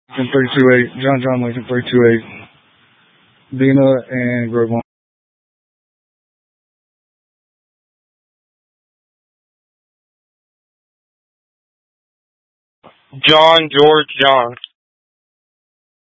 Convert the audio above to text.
Lincoln 328, John Lincoln 328, Dina and Grove One. John George John.